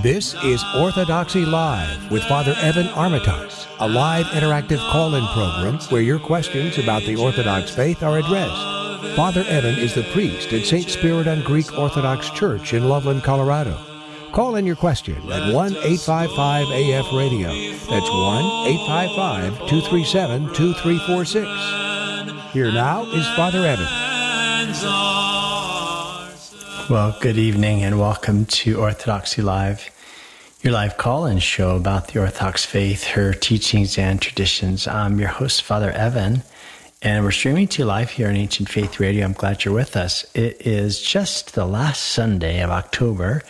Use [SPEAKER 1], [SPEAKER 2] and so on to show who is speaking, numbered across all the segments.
[SPEAKER 1] This is Orthodoxy Live with Father Evan Armitage, a live interactive call-in program where your questions about the Orthodox faith are addressed. Father Evan is the priest at St. Spiridon Greek Orthodox Church in Loveland, Colorado. Call in your question at 1-855-AF-RADIO. That's 1-855-237-2346. Here now is Father Evan.
[SPEAKER 2] Well, good evening and welcome to Orthodoxy Live, your live call-in show about the Orthodox faith, her teachings and traditions. I'm your host, Father Evan, and we're streaming to you live here on Ancient Faith Radio. I'm glad you're with us. It is just the last Sunday of October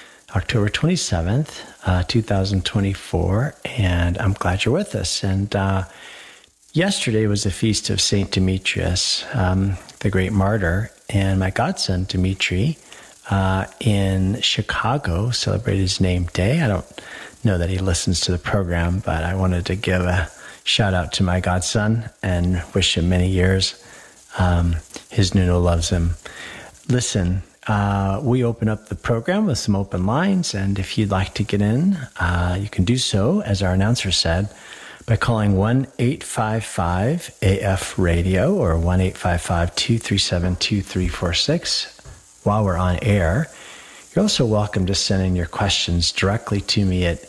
[SPEAKER 2] 27th, 2024, and I'm glad you're with us. And yesterday was the feast of St. Demetrius, the great martyr, and my godson, Dimitri, in Chicago, celebrated his name day. I don't know that he listens to the program, but I wanted to give a shout out to my godson and wish him many years. His Nuno loves him. Listen, we open up the program with some open lines, and if you'd like to get in, you can do so, as our announcer said, by calling 1-855-AF-RADIO or 1-855-237-2346 while we're on air. You're also welcome to send in your questions directly to me at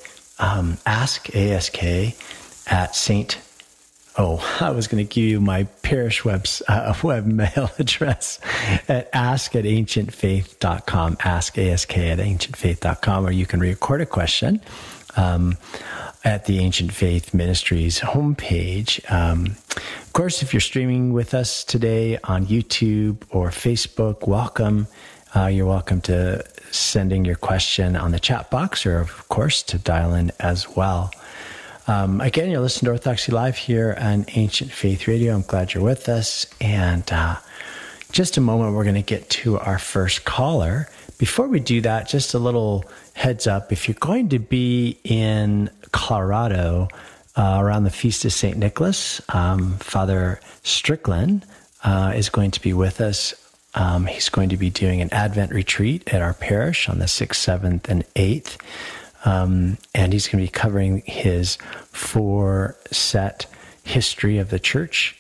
[SPEAKER 2] askask@St. I was going to give you my parish webmail address at ask@ancientfaith.com, askask@ancientfaith.com, or you can record a question at the Ancient Faith Ministries homepage. Of course, if you're streaming with us today on YouTube or Facebook, welcome. You're welcome to sending your question on the chat box, or of course to dial in as well. Again, you're listening to Orthodoxy Live here on Ancient Faith Radio. I'm glad you're with us. And just a moment, we're going to get to our first caller. Before we do that, just a little heads up. If you're going to be in Colorado around the Feast of St. Nicholas, Father Strickland is going to be with us. He's going to be doing an Advent retreat at our parish on the 6th, 7th, and 8th. And he's going to be covering his 4-set history of the church.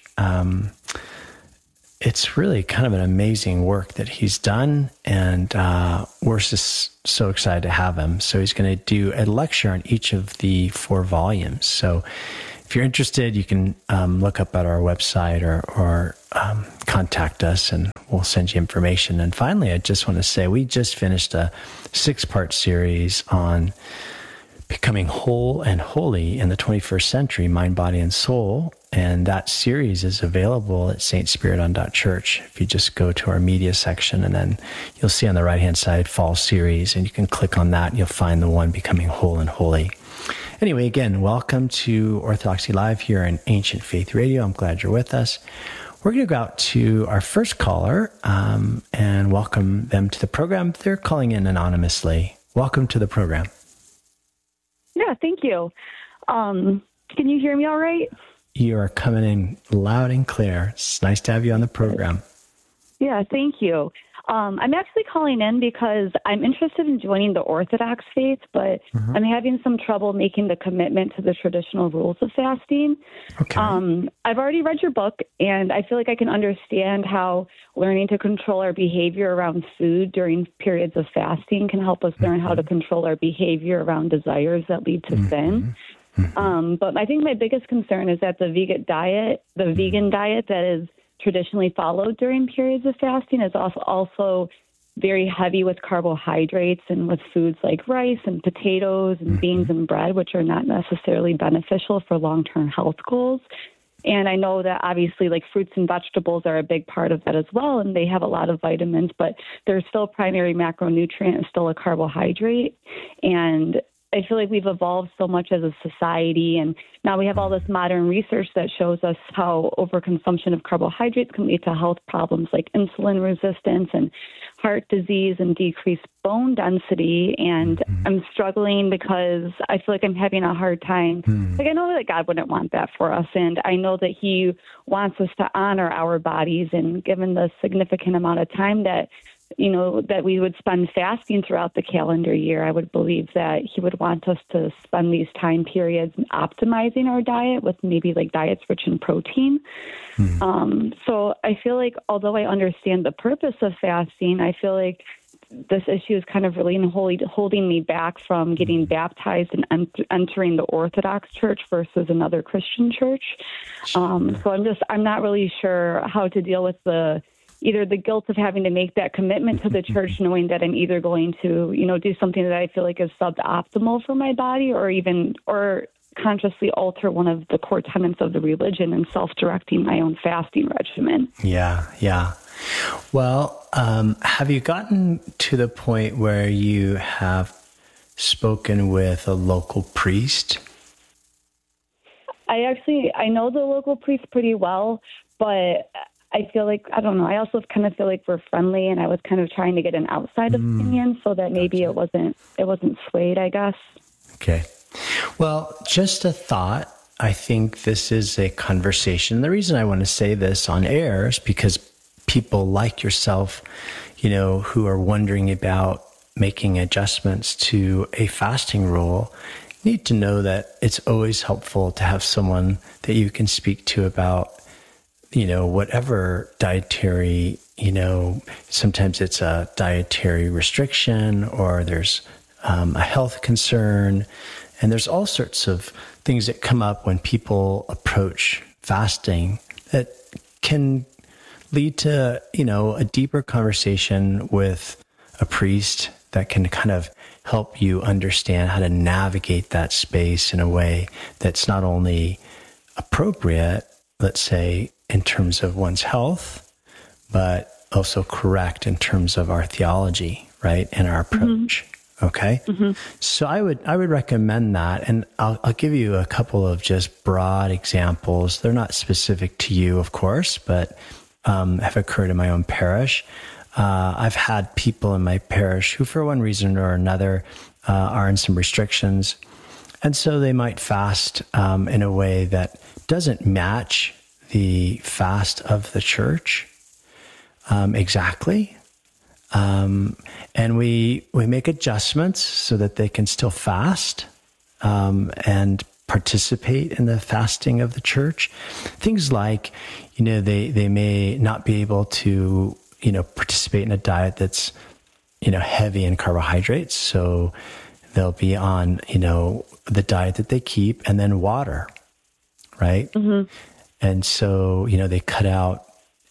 [SPEAKER 2] It's really kind of an amazing work that he's done, and we're just so excited to have him. So he's going to do a lecture on each of the 4 volumes. So if you're interested, you can look up at our website or contact us, and we'll send you information. And finally, I just want to say we just finished a 6-part series on becoming whole and holy in the 21st century, mind, body, and soul. And that series is available at stspiridon.church. If you just go to our media section, and then you'll see on the right-hand side, Fall Series, and you can click on that, and you'll find the one, Becoming Whole and Holy. Anyway, again, welcome to Orthodoxy Live here on Ancient Faith Radio. I'm glad you're with us. We're going to go out to our first caller and welcome them to the program. They're calling in anonymously. Welcome to the program.
[SPEAKER 3] Yeah, thank you. Can you hear me all right?
[SPEAKER 2] You are coming in loud and clear. It's nice to have you on the program.
[SPEAKER 3] Yeah, thank you. I'm actually calling in because I'm interested in joining the Orthodox faith, but I'm having some trouble making the commitment to the traditional rules of fasting.
[SPEAKER 2] Okay.
[SPEAKER 3] I've already read your book, and I feel like I can understand how learning to control our behavior around food during periods of fasting can help us learn how to control our behavior around desires that lead to sin. But I think my biggest concern is that the vegan diet that is traditionally followed during periods of fasting is also very heavy with carbohydrates and with foods like rice and potatoes and beans and bread, which are not necessarily beneficial for long-term health goals. And I know that obviously like fruits and vegetables are a big part of that as well, and they have a lot of vitamins, but their still primary macronutrient is still a carbohydrate. And I feel like we've evolved so much as a society, and now we have all this modern research that shows us how overconsumption of carbohydrates can lead to health problems like insulin resistance and heart disease and decreased bone density. And I'm struggling because I feel like I'm having a hard time. Like, I know that God wouldn't want that for us, and I know that He wants us to honor our bodies. And given the significant amount of time that that we would spend fasting throughout the calendar year. I would believe that he would want us to spend these time periods optimizing our diet with maybe like diets rich in protein. So I feel like although I understand the purpose of fasting, I feel like this issue is kind of really holding me back from getting baptized and entering the Orthodox Church versus another Christian church. So I'm not really sure how to deal with either the guilt of having to make that commitment to the church, knowing that I'm either going to, do something that I feel like is suboptimal for my body, or consciously alter one of the core tenets of the religion and self-directing my own fasting regimen.
[SPEAKER 2] Yeah. Well, have you gotten to the point where you have spoken with a local priest?
[SPEAKER 3] I know the local priest pretty well, but I feel like, I don't know, I also kind of feel like we're friendly, and I was kind of trying to get an outside opinion so that maybe it wasn't swayed, I guess.
[SPEAKER 2] Okay. Well, just a thought. I think this is a conversation. The reason I want to say this on air is because people like yourself, who are wondering about making adjustments to a fasting rule, need to know that it's always helpful to have someone that you can speak to about whatever dietary, sometimes it's a dietary restriction, or there's a health concern. And there's all sorts of things that come up when people approach fasting that can lead to, a deeper conversation with a priest that can kind of help you understand how to navigate that space in a way that's not only appropriate, let's say, in terms of one's health, but also correct in terms of our theology, right? And our approach. Okay. So I would recommend that. And I'll give you a couple of just broad examples. They're not specific to you, of course, but have occurred in my own parish. I've had people in my parish who, for one reason or another, are in some restrictions. And so they might fast in a way that doesn't match the fast of the church exactly. And we make adjustments so that they can still fast and participate in the fasting of the church. Things like, they may not be able to, participate in a diet that's, heavy in carbohydrates. So they'll be on, the diet that they keep, and then water, right? And so, they cut out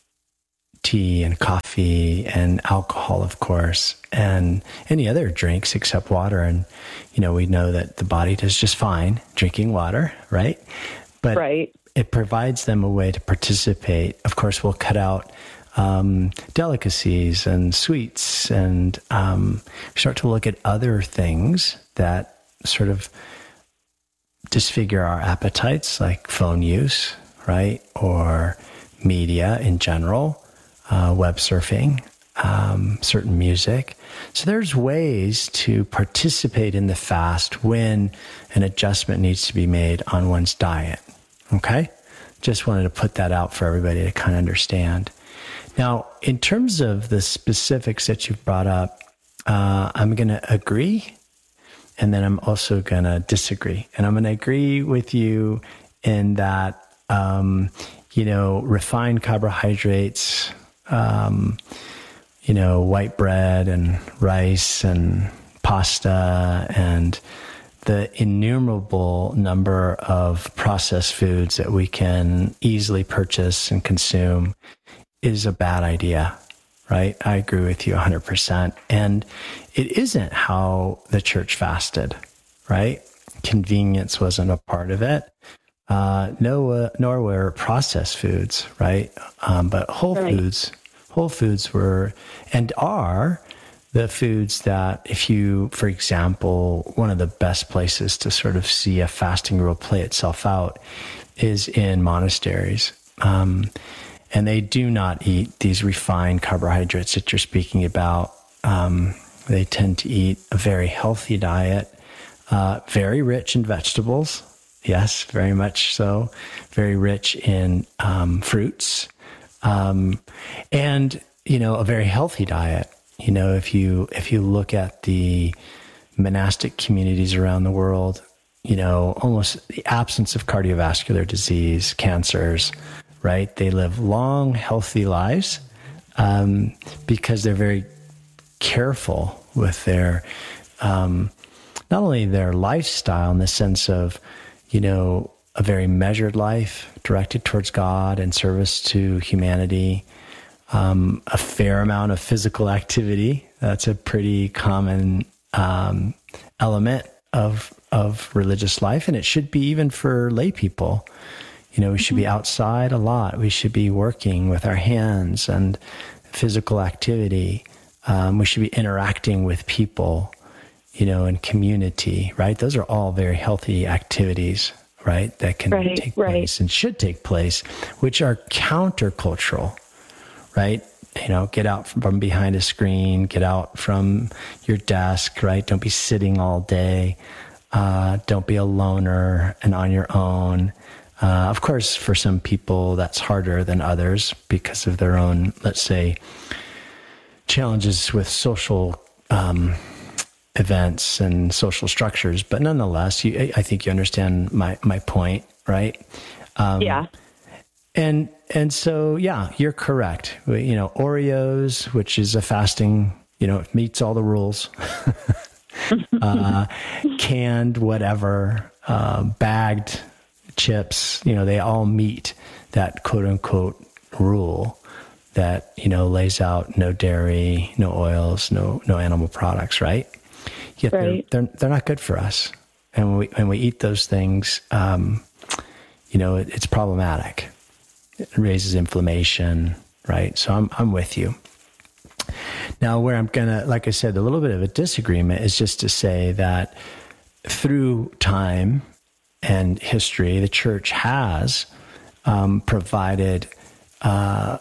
[SPEAKER 2] tea and coffee and alcohol, of course, and any other drinks except water. And, we know that the body does just fine drinking water, right? But it provides them a way to participate. Of course, we'll cut out delicacies and sweets, and start to look at other things that sort of disfigure our appetites, like phone use, right? Or media in general, web surfing, certain music. So there's ways to participate in the fast when an adjustment needs to be made on one's diet. Okay? Just wanted to put that out for everybody to kind of understand. Now, in terms of the specifics that you've brought up, I'm going to agree, and then I'm also going to disagree. And I'm going to agree with you in that, refined carbohydrates, white bread and rice and pasta and the innumerable number of processed foods that we can easily purchase and consume is a bad idea, right? I agree with you 100%. And it isn't how the church fasted, right? Convenience wasn't a part of it. Nor were processed foods, right? But whole foods were and are the foods that, if you, for example, one of the best places to sort of see a fasting rule play itself out is in monasteries. And they do not eat these refined carbohydrates that you're speaking about. They tend to eat a very healthy diet, very rich in vegetables. Yes, very much so. Very rich in fruits. And, a very healthy diet, You know, if you look at the monastic communities around the world, you know, almost the absence of cardiovascular disease, cancers, right? They live long, healthy lives because they're very careful with their, not only their lifestyle in the sense of, you know, a very measured life directed towards God and service to humanity, a fair amount of physical activity. That's a pretty common element of religious life, and it should be even for lay people. You know, we should be outside a lot. We should be working with our hands and physical activity. We should be interacting with people, you know, in community, right? Those are all very healthy activities, right? That can take place and should take place, which are countercultural, right? You know, get out from behind a screen, get out from your desk, right? Don't be sitting all day. Don't be a loner and on your own. Of course, for some people, that's harder than others because of their own, let's say, challenges with social events and social structures. But nonetheless, I think you understand my point, right?
[SPEAKER 3] Yeah.
[SPEAKER 2] And so, yeah, you're correct. You know, Oreos, which is a fasting, you know, it meets all the rules. Canned whatever, bagged chips, you know, they all meet that quote unquote rule that, you know, lays out no dairy, no oils, no animal products, right? Yet they're not good for us. And when we eat those things, you know, it's problematic. It raises inflammation, right? So I'm with you. Now, where I'm going to, like I said, a little bit of a disagreement is just to say that through time and history, the church has provided a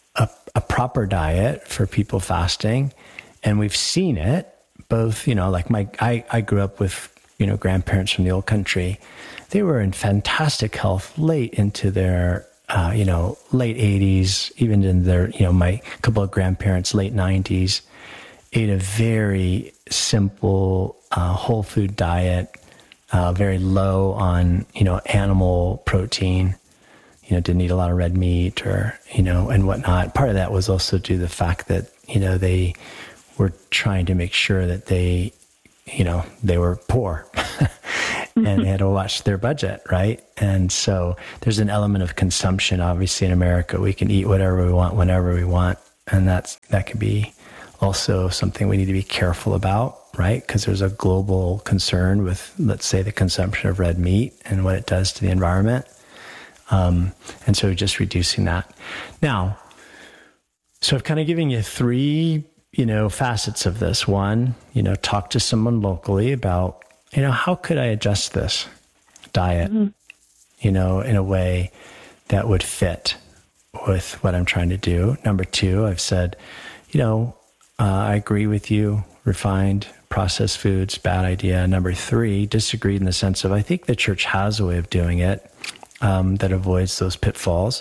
[SPEAKER 2] proper diet for people fasting. And we've seen it both, you know, like I grew up with, you know, grandparents from the old country. They were in fantastic health late into their you know, late 80s, even in their, you know, my couple of grandparents, late 90s, ate a very simple whole food diet, very low on, you know, animal protein, you know, didn't eat a lot of red meat or, you know, and whatnot. Part of that was also due to the fact that, you know, they were trying to make sure that they, you know, they were poor. And they had to watch their budget, right? And so there's an element of consumption. Obviously, in America, we can eat whatever we want, whenever we want. And that could be also something we need to be careful about, right? Because there's a global concern with, let's say, the consumption of red meat and what it does to the environment. And so just reducing that. Now, so I've kind of given you three, you know, facets of this. One, you know, talk to someone locally about, you know, how could I adjust this diet, you know, in a way that would fit with what I'm trying to do? Number two, I've said, you know, I agree with you, refined, processed foods, bad idea. Number three, disagreed in the sense of, I think the church has a way of doing it that avoids those pitfalls.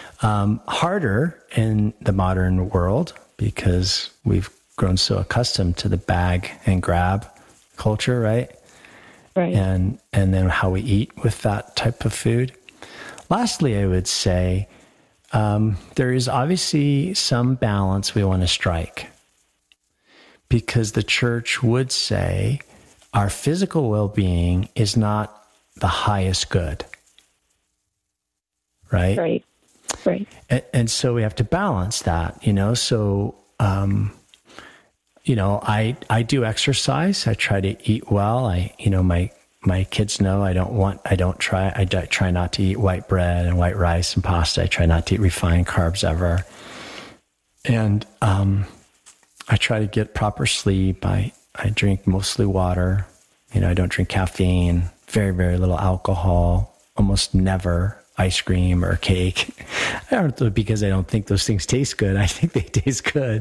[SPEAKER 2] Harder in the modern world because we've grown so accustomed to the bag and grab culture, right?
[SPEAKER 3] Right.
[SPEAKER 2] And then how we eat with that type of food. Lastly, I would say there is obviously some balance we want to strike because the church would say our physical well-being is not the highest good, right?
[SPEAKER 3] Right.
[SPEAKER 2] And so we have to balance that, you know, so, you know, I do exercise. I try to eat well. You know, my kids know I try not to eat white bread and white rice and pasta. I try not to eat refined carbs ever. And, I try to get proper sleep. I drink mostly water. You know, I don't drink caffeine, very, very little alcohol, almost never ice cream or cake. I don't know, because I don't think those things taste good. I think they taste good.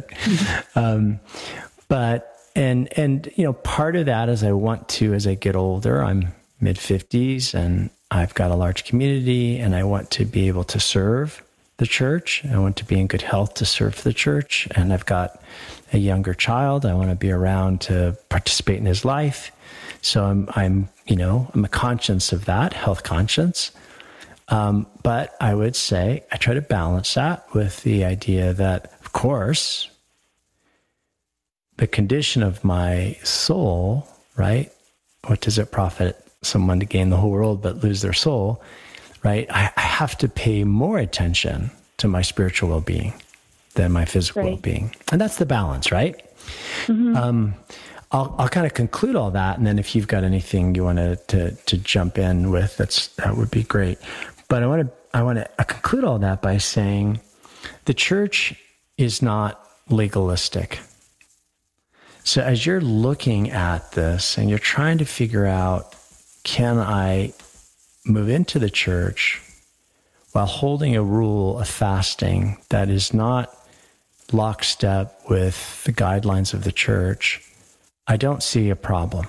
[SPEAKER 2] But you know, part of that is I want to, as I get older, I'm mid-50s and I've got a large community and I want to be able to serve the church. I want to be in good health to serve the church. And I've got a younger child. I want to be around to participate in his life. So I'm a conscience of that, health conscience. But I would say I try to balance that with the idea that, of course, the condition of my soul, right? What does it profit someone to gain the whole world but lose their soul, right? I have to pay more attention to my spiritual well-being than my physical well-being. And that's the balance, right? Mm-hmm. I'll kind of conclude all that, and then if you've got anything you want to jump in with, that would be great. But I want to conclude all that by saying the church is not legalistic. So as you're looking at this and you're trying to figure out, can I move into the church while holding a rule of fasting that is not lockstep with the guidelines of the church, I don't see a problem.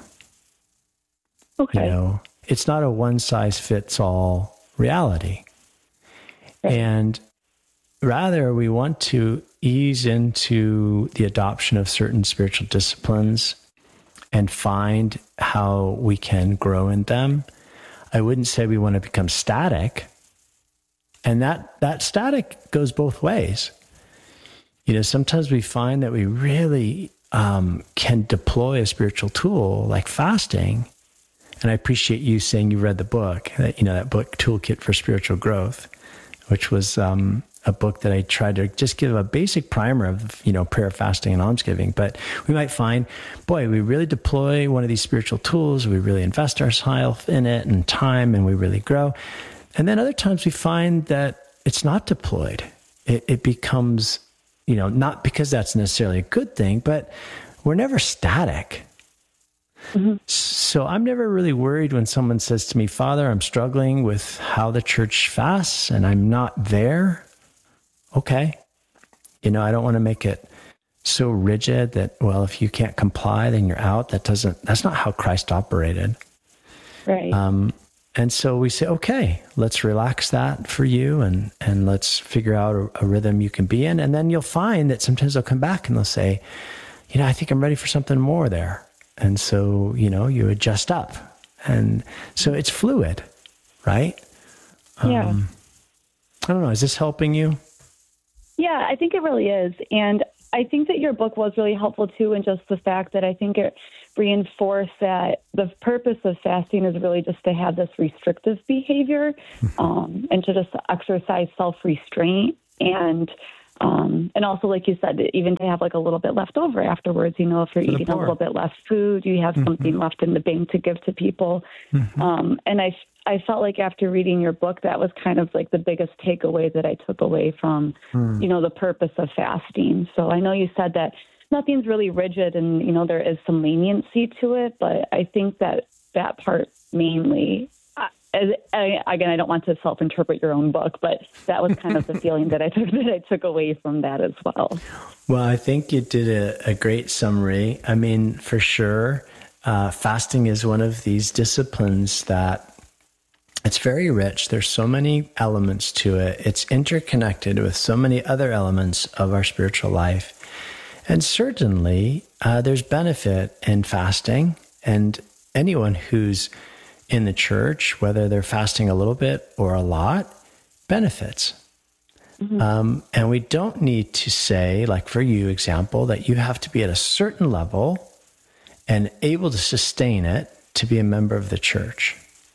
[SPEAKER 3] Okay.
[SPEAKER 2] It's not a one-size-fits-all reality.
[SPEAKER 3] Right.
[SPEAKER 2] And rather, we want to ease into the adoption of certain spiritual disciplines and find how we can grow in them. I wouldn't say we want to become static. And that static goes both ways. Sometimes we find that we really can deploy a spiritual tool like fasting. And I appreciate you saying you read the book, that book, Toolkit for Spiritual Growth, which was a book that I tried to just give a basic primer of, prayer, fasting, and almsgiving. But we might find, boy, we really deploy one of these spiritual tools, we really invest ourselves in it and time, and we really grow. And then other times we find that it's not deployed. It becomes, not because that's necessarily a good thing, but we're never static. Mm-hmm. So I'm never really worried when someone says to me, Father, I'm struggling with how the church fasts and I'm not there. Okay. I don't want to make it so rigid that, well, if you can't comply, then you're out. That's not how Christ operated.
[SPEAKER 3] Right.
[SPEAKER 2] And so we say, okay, let's relax that for you and let's figure out a rhythm you can be in. And then you'll find that sometimes they'll come back and they'll say, I think I'm ready for something more there. And so, you adjust up. And so it's fluid, right?
[SPEAKER 3] Yeah.
[SPEAKER 2] I don't know. Is this helping you?
[SPEAKER 3] Yeah, I think it really is. And I think that your book was really helpful too, in just the fact that I think it reinforced that the purpose of fasting is really just to have this restrictive behavior and to just exercise self-restraint and also, like you said, even to have like a little bit left over afterwards, if you're eating a little bit less food, you have something left in the bank to give to people. And I felt like after reading your book, that was kind of like the biggest takeaway that I took away from, the purpose of fasting. So I know you said that nothing's really rigid and, there is some leniency to it, but I think that part mainly, again, I don't want to self-interpret your own book, but that was kind of the feeling that I took away from that as well.
[SPEAKER 2] Well, I think you did a great summary. I mean, for sure, fasting is one of these disciplines that it's very rich. There's so many elements to it. It's interconnected with so many other elements of our spiritual life. And certainly, there's benefit in fasting. And anyone who's in the church, whether they're fasting a little bit or a lot, benefits. And we don't need to say, like for you, example, that you have to be at a certain level and able to sustain it to be a member of the church.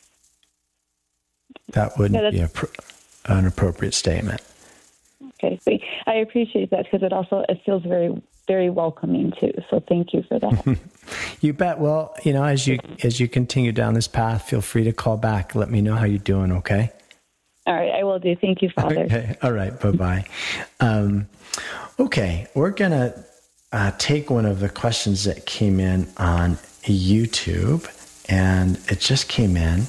[SPEAKER 2] That wouldn't be an appropriate statement.
[SPEAKER 3] Okay, so I appreciate that because it feels very, very welcoming too. So thank you for that.
[SPEAKER 2] You bet. Well, as you continue down this path, feel free to call back. Let me know how you're doing. Okay.
[SPEAKER 3] All right, I will do. Thank you, Father.
[SPEAKER 2] Okay. All right. Bye-bye. Okay, we're gonna take one of the questions that came in on YouTube, and it just came in.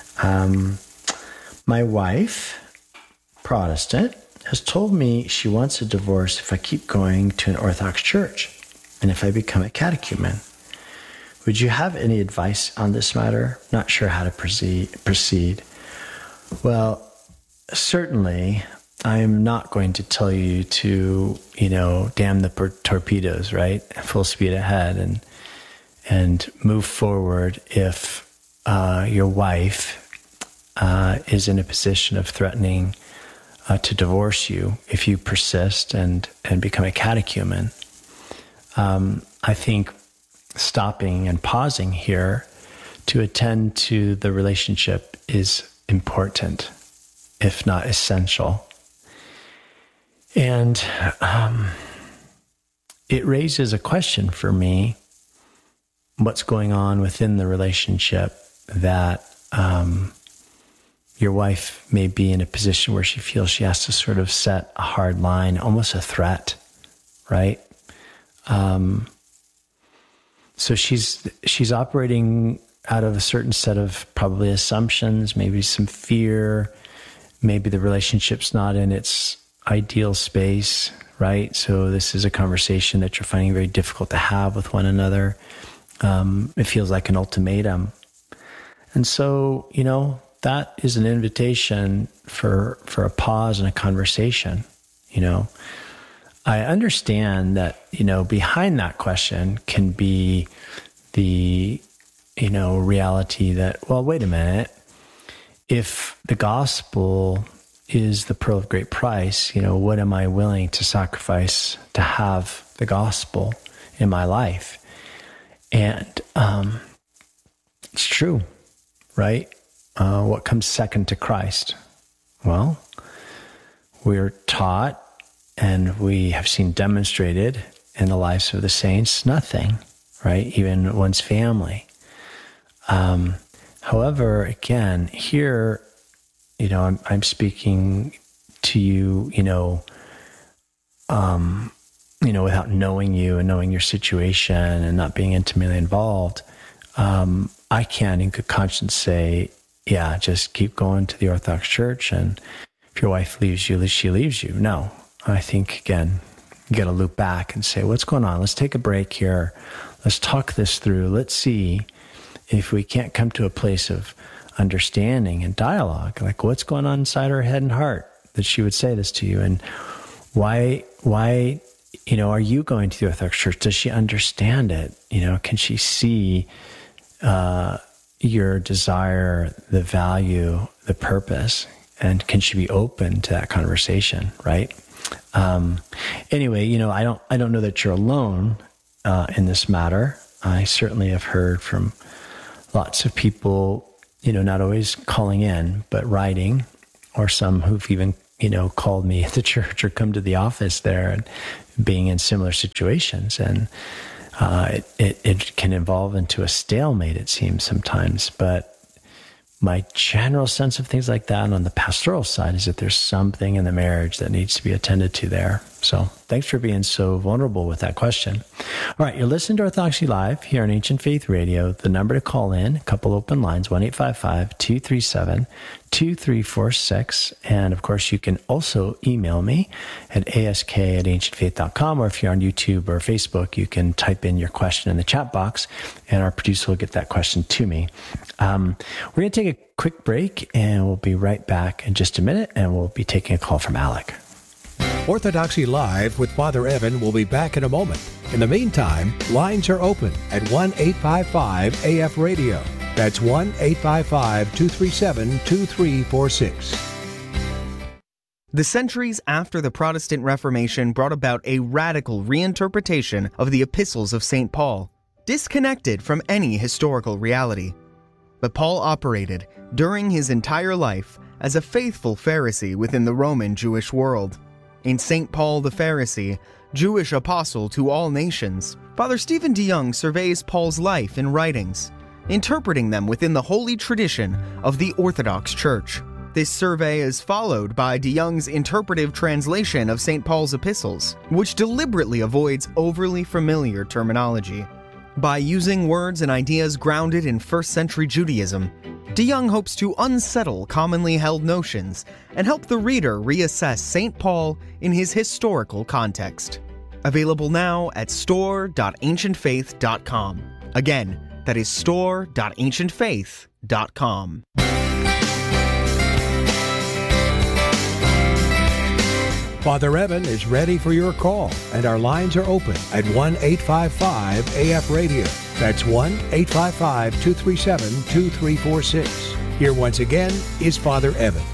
[SPEAKER 2] My wife, Protestant, has told me she wants a divorce if I keep going to an Orthodox church and if I become a catechumen. Would you have any advice on this matter? Not sure how to proceed. Well, certainly, I'm not going to tell you to, damn the torpedoes, right? Full speed ahead and move forward if your wife is in a position of threatening to divorce you if you persist and become a catechumen. I think stopping and pausing here to attend to the relationship is important, if not essential. And it raises a question for me, what's going on within the relationship that your wife may be in a position where she feels she has to sort of set a hard line, almost a threat, right? So she's operating out of a certain set of probably assumptions, maybe some fear, maybe the relationship's not in its ideal space, right? So this is a conversation that you're finding very difficult to have with one another. It feels like an ultimatum. And so, that is an invitation for a pause and a conversation. I understand that, behind that question can be the, reality that, well, wait a minute, if the gospel is the pearl of great price, what am I willing to sacrifice to have the gospel in my life? And it's true, right? What comes second to Christ? Well, we're taught and we have seen demonstrated in the lives of the saints, nothing, right? Even one's family. However, again, here, I'm speaking to you, without knowing you and knowing your situation and not being intimately involved. I can, in good conscience, say, yeah, just keep going to the Orthodox Church, and if your wife leaves you, she leaves you. No, I think, again, you got to loop back and say, what's going on? Let's take a break here. Let's talk this through. Let's see if we can't come to a place of understanding and dialogue, like what's going on inside her head and heart that she would say this to you, and why, are you going to the Orthodox Church? Does she understand it? Can she see your desire, the value, the purpose, and can she be open to that conversation, right? Anyway, I don't know that you're alone in this matter. I certainly have heard from lots of people, not always calling in, but writing, or some who've even, called me at the church or come to the office there and being in similar situations. And it can evolve into a stalemate, it seems sometimes. But my general sense of things like that on the pastoral side is that there's something in the marriage that needs to be attended to there. So thanks for being so vulnerable with that question. All right, you're listening to Orthodoxy Live here on Ancient Faith Radio. The number to call in, a couple open lines, 1-855-237-2346. And of course, you can also email me at ask@ancientfaith.com, or if you're on YouTube or Facebook, you can type in your question in the chat box, and our producer will get that question to me. We're going to take a quick break, and we'll be right back in just a minute, and we'll be taking a call from Alec.
[SPEAKER 1] Orthodoxy Live with Father Evan will be back in a moment. In the meantime, lines are open at 1-855-AF-RADIO. That's 1-855-237-2346.
[SPEAKER 4] The centuries after the Protestant Reformation brought about a radical reinterpretation of the epistles of St. Paul, disconnected from any historical reality. But Paul operated, during his entire life, as a faithful Pharisee within the Roman Jewish world. In St. Paul the Pharisee, Jewish apostle to all nations, Father Stephen DeYoung surveys Paul's life and writings, interpreting them within the holy tradition of the Orthodox Church. This survey is followed by DeYoung's interpretive translation of St. Paul's epistles, which deliberately avoids overly familiar terminology. By using words and ideas grounded in first-century Judaism, DeYoung hopes to unsettle commonly held notions and help the reader reassess St. Paul in his historical context. Available now at store.ancientfaith.com. Again, that is store.ancientfaith.com.
[SPEAKER 1] Father Evan is ready for your call, and our lines are open at 1-855-AF-RADIO. That's 1-855-237-2346. Here once again is Father Evan.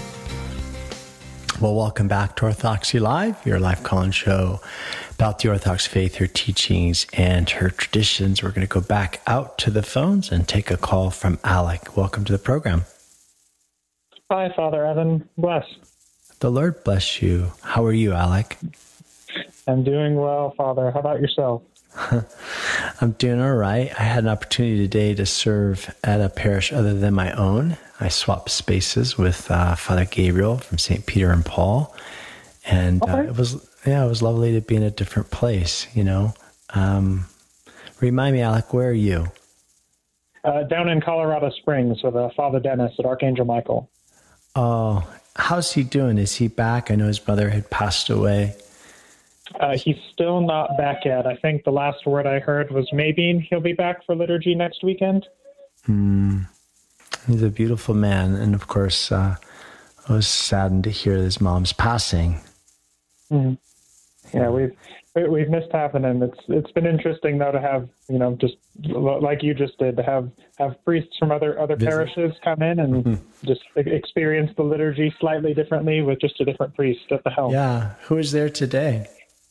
[SPEAKER 2] Well, welcome back to Orthodoxy Live, your live call-in show about the Orthodox faith, her teachings, and her traditions. We're going to go back out to the phones and take a call from Alec. Welcome to the program.
[SPEAKER 5] Hi, Father Evan. Bless.
[SPEAKER 2] The Lord bless you. How are you, Alec?
[SPEAKER 5] I'm doing well, Father. How about yourself?
[SPEAKER 2] I'm doing all right. I had an opportunity today to serve at a parish other than my own. I swapped spaces with Father Gabriel from St. Peter and Paul, and it was lovely to be in a different place. Remind me, Alec, where are you?
[SPEAKER 5] Down in Colorado Springs with Father Dennis at Archangel Michael.
[SPEAKER 2] Oh, how's he doing? Is he back? I know his mother had passed away.
[SPEAKER 5] He's still not back yet. I think the last word I heard was maybe he'll be back for liturgy next weekend.
[SPEAKER 2] He's a beautiful man. And of course, I was saddened to hear his mom's passing.
[SPEAKER 5] Mm-hmm. Yeah, we've missed having him. It's been interesting though to have, just like you just did, to have priests from other parishes come in and just experience the liturgy slightly differently with just a different priest at the helm.
[SPEAKER 2] Yeah. Who is there today?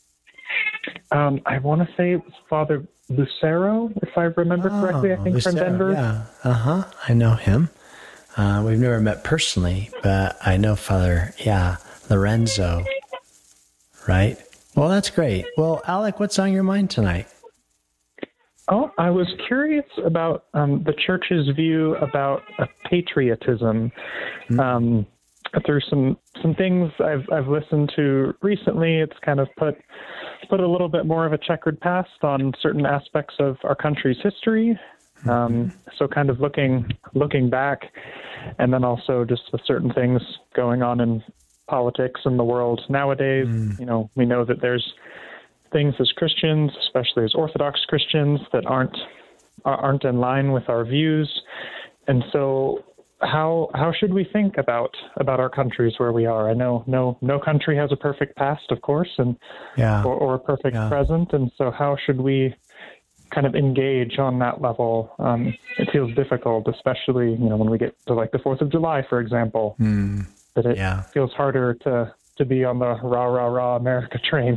[SPEAKER 5] I want to say it was Father Lucero, if I remember correctly, I think
[SPEAKER 2] Lucero,
[SPEAKER 5] from Denver.
[SPEAKER 2] Yeah. I know him. We've never met personally, but I know Father, Lorenzo, right? Well, that's great. Well, Alec, what's on your mind tonight?
[SPEAKER 5] Oh, I was curious about the Church's view about patriotism. Through some things I've listened to recently, it's kind of put a little bit more of a checkered past on certain aspects of our country's history. So kind of looking back, and then also just with certain things going on in politics in the world nowadays. We know that there's things as Christians, especially as Orthodox Christians, that aren't in line with our views. And so how should we think about our countries where we are? I know no country has a perfect past, of course, and or a perfect present. And so how should we kind of engage on that level? It feels difficult, especially, when we get to like the 4th of July, for example, that it feels harder to be on the rah America train.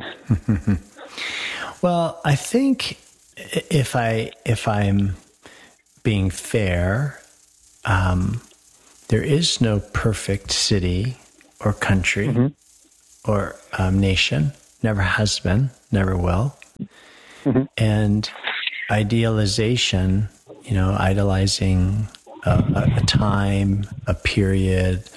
[SPEAKER 2] Well, I think if I'm being fair, there is no perfect city or country or nation. Never has been, never will. And idealization, idolizing a time, a period,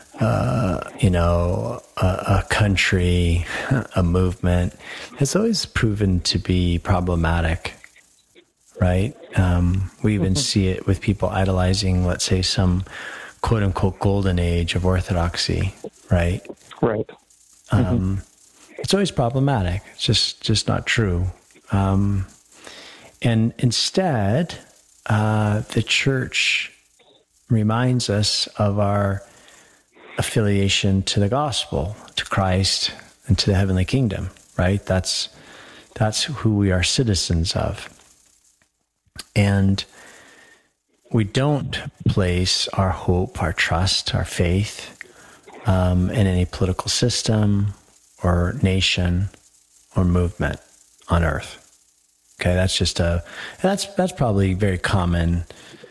[SPEAKER 2] a country, a movement, has always proven to be problematic, right? We even see it with people idolizing, let's say, some quote unquote golden age of Orthodoxy, right?
[SPEAKER 5] Right.
[SPEAKER 2] It's always problematic. It's just not true. And instead, the Church reminds us of our affiliation to the gospel, to Christ, and to the heavenly kingdom, right? That's who we are citizens of. And we don't place our hope, our trust, our faith in any political system or nation or movement on earth. Okay, that's probably very common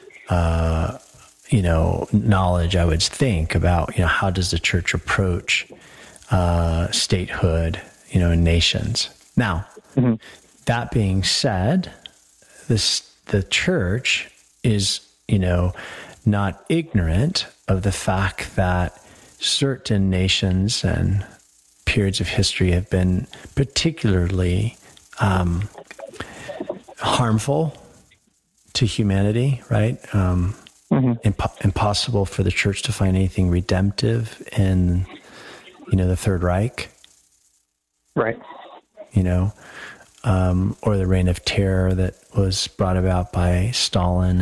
[SPEAKER 2] knowledge, I would think, about, how does the Church approach statehood, in nations. Now, that being said, the Church is, not ignorant of the fact that certain nations and periods of history have been particularly harmful to humanity, right? Impossible for the Church to find anything redemptive in, the Third Reich.
[SPEAKER 5] Right.
[SPEAKER 2] Or the reign of terror that was brought about by Stalin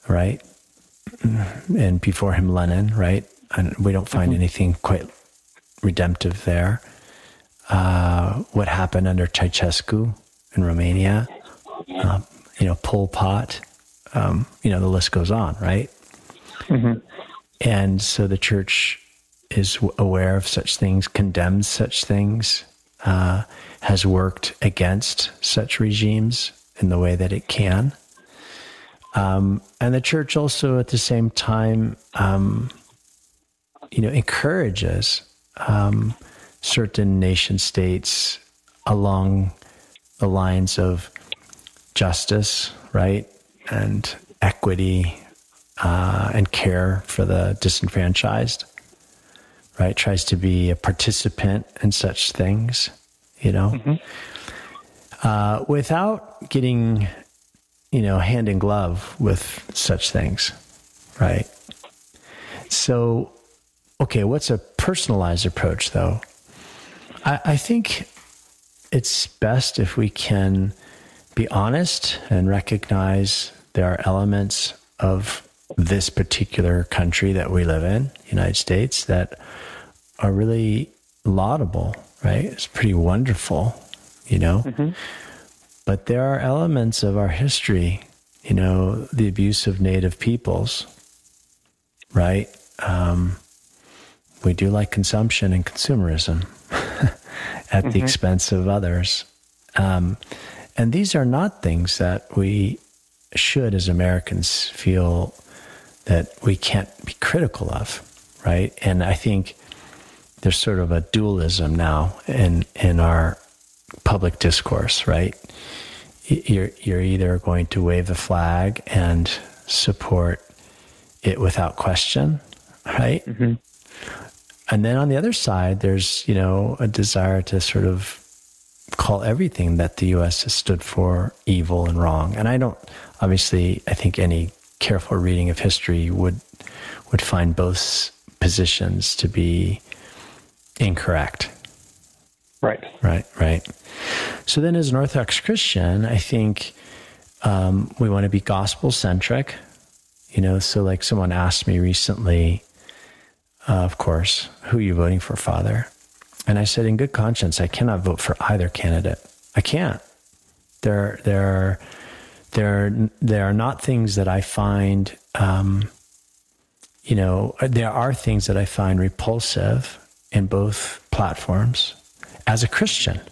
[SPEAKER 2] and before him Lenin, right? And we don't find anything quite redemptive there. What happened under Ceausescu in Romania, Pol Pot, the list goes on, right? Mm-hmm. And so the church is aware of such things, condemns such things, has worked against such regimes in the way that it can. And the church also at the same time, encourages certain nation states along the lines of justice, right? And equity, and care for the disenfranchised, right? Tries to be a participant in such things, without getting, hand in glove with such things, right? So, okay, what's a personalized approach, though? I think it's best if we can be honest and recognize there are elements of this particular country that we live in, United States, that are really laudable, right? It's pretty wonderful, Mm-hmm. But there are elements of our history, the abuse of native peoples, right? We do like consumption and consumerism at the expense of others. And these are not things that we should, as Americans, feel that we can't be critical of, right? And I think there's sort of a dualism now in our public discourse, right? You're either going to wave the flag and support it without question, right? Mm-hmm. And then on the other side, there's, a desire to sort of call everything that the U.S. has stood for evil and wrong. And I think any careful reading of history would find both positions to be incorrect.
[SPEAKER 5] Right.
[SPEAKER 2] So then as an Orthodox Christian, I think we want to be gospel-centric. So like someone asked me recently, of course, who are you voting for, Father? And I said, in good conscience, I cannot vote for either candidate. I can't. There are not things that I find, there are things that I find repulsive in both platforms as a Christian,